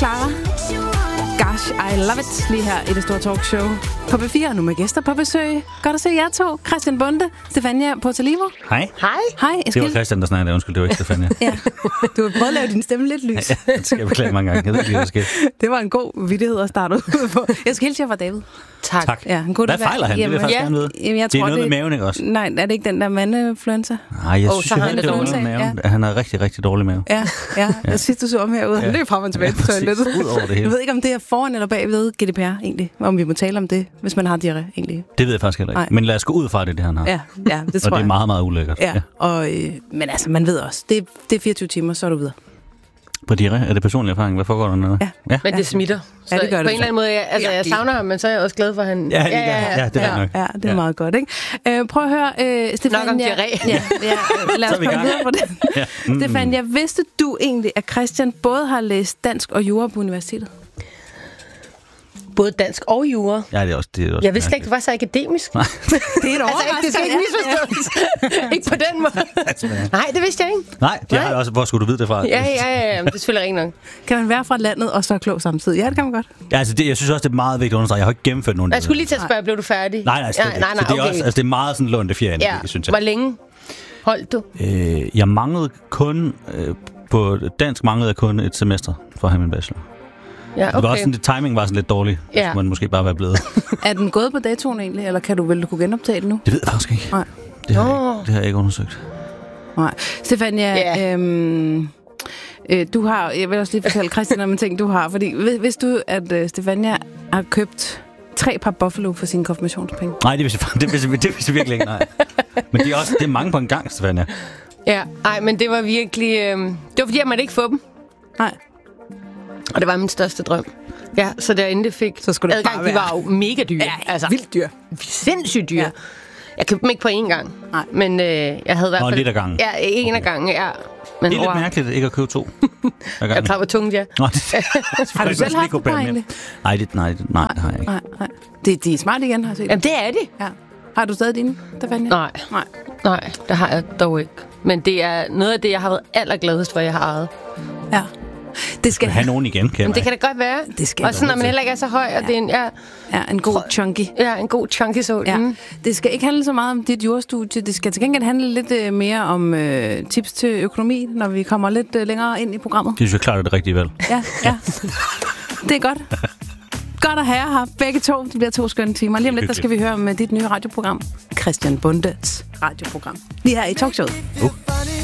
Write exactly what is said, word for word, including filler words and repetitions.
Clara. Gosh, I love it. Lige her i det store talkshow på P fire. Nu med gæster på besøg. Godt at se jer to. Christian Bonde, Stefania Portalivo. Hej. Hej. Hej, Eskild. Det var Christian, der snakkede. Undskyld, det var ikke Stefania. Ja. Du har prøvet at lave din stemme lidt lys. Ja, det skal jeg beklage mange gange. Jeg ved ikke, hvad der skete. Det var en god vittighed at starte ud på. Jeg skal hilse jer fra David. Tak. tak. Ja, en god hvad fejler han? Jamen, det vil jeg faktisk ja, gerne vide. Jamen, jeg det er tror, noget det... med maven, ikke også? Nej, er det ikke den der mandefluencer? Nej, jeg oh, synes, jeg det var noget med maven. Ja. Han har rigtig, rigtig dårlig mave. Ja, ja. ja. Sidst du så om herude, han løb frem og tilbage på toilettet. Ud over det hele. Jeg ved ikke, om det er foran eller bagved G D P R, egentlig. Om vi må tale om det, hvis man har diarré, egentlig. Det ved jeg faktisk heller ikke. Nej. Men lad os gå ud fra det, det han har. Ja, ja det tror jeg. Og det er meget, meget ulækkert. Ja, ja. Og, øh, men altså, man ved også, det, det er fireogtyve timer, så er du videre. På diarré? Er det personlig erfaring? Hvad foregår der nede? Ja. ja. Men det smitter. Så ja, det gør det. På en eller anden måde, jeg, altså, jeg savner ham, men så er jeg også glad for, at han... Ja, det, ja, ja, ja, ja, det er ja, nok. Ja, det er ja. meget godt, ikke? Uh, prøv at høre, uh, Stefania... Nok om diarré. Ja, ja, lad os komme videre på det. ja. mm. Stefania, vidste du egentlig, at Christian både har læst dansk og jura på universitetet? Både dansk og jura. Ja, det er også det. Er også jeg vidste slet ikke, du var så akademisk. Det er et altså, ikke, det skal ikke misforstås. Ikke på den måde. Nej, det vidste jeg ikke. Nej, det er også, hvor skulle du vide det fra? Ja, ja, ja, ja. Det er selvfølgelig ikke nok. Kan man være fra landet og så klog samtidig? Ja, det kan man godt. Ja, altså det, jeg synes også, det er meget vigtigt at understrege. Jeg har ikke gennemført nogen. Jeg skulle lige til at spørge, blev du færdig? Nej, nej, nej, nej, nej det er okay. også, altså, det er meget sådan lånte fjerde, ja. synes jeg. Hvor længe holdt du? Øh, jeg manglede kun, øh, på dansk manglede jeg kun et semester for at have min bachelor. Ja, okay. Det var også sådan, det timing var sådan lidt dårlig. Ja. Så man måske bare være blevet. Er den gået på datoen egentlig, eller kan du vel du kunne genoptage den nu? Det ved jeg faktisk ikke. Nej. Det har, oh. jeg, det har jeg ikke undersøgt. Nej. Stefania, yeah. øhm, øh, du har, jeg vil også lige fortælle Christian om en ting, du har, fordi vidste du, at øh, Stefania har købt tre par Buffalo for sine konfirmationspenge? Nej, det vidste jeg, det vidste, det vidste jeg virkelig ikke, nej. Men det er også det er mange på en gang, Stefania. Ja, nej, men det var virkelig, øh, det var fordi, jeg måtte ikke få dem. Nej. Og det var min største drøm. Ja, så der endelig fik så skulle det adgang, bare være. De var jo mega dyre. Ja, altså, vildt dyre. Sindssygt dyre. Ja. Jeg købte dem ikke på én gang. Nej. Men øh, jeg havde i hvert fald... Nå, lidt ad gangen. Ja, en okay. af gangen, ja. Men det er over... lidt mærkeligt ikke at købe to. Jeg er klar på tungt, ja. Nå, det, har du selv haft det par egentlig? Nej, det, nej, det, nej, det har jeg ikke. Nej, nej. Det, de er smart igen, har jeg set. Jamen, det er de. Ja. Har du stadig dine, Stefania? Nej. Nej. Nej, det har jeg dog ikke. Men det er noget af det, jeg har været allergladest for, jeg har ejet. Ja. Det skal have nogen igen, kan Men det kan det godt være. Det skal og sådan, når man heller ikke er så høj, og ja. det er en, ja, ja, en god chunky. Ja, en god chunky så. Ja. Mm. Det skal ikke handle så meget om dit jurastudie. Det skal til gengæld handle lidt uh, mere om uh, tips til økonomi, når vi kommer lidt uh, længere ind i programmet. Det synes jeg klart er det rigtige valg. Ja, ja. Det er godt. Godt at have her begge to. Det bliver to skønne timer. Lige om lidt, der skal vi høre om dit nye radioprogram. Christian Bundes radioprogram. Lige her i talkshowet. Uh.